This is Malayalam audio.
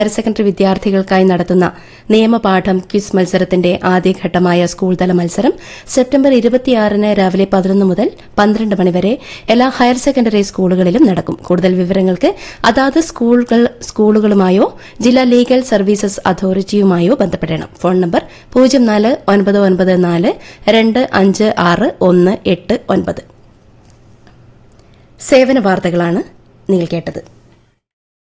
ഹയർ സെക്കൻഡറി വിദ്യാർത്ഥികൾക്കായി നടത്തുന്ന നിയമപാഠം ക്വിസ് മത്സരത്തിന്റെ ആദ്യഘട്ടമായ സ്കൂൾതല മത്സരം സെപ്റ്റംബർ 26-ന് രാവിലെ 11 മുതൽ 12 മണിവരെ എല്ലാ ഹയർ സെക്കൻഡറി സ്കൂളുകളിലും നടക്കും. കൂടുതൽ വിവരങ്ങൾക്ക് അതാത് സ്കൂളുകളുമായോ ജില്ലാ ലീഗൽ സർവീസസ് അതോറിറ്റിയുമായോ ബന്ധപ്പെടണം. Phone number 049942561889. സേവന വാർത്തകളാണ് നിങ്ങൾ കേട്ടത്.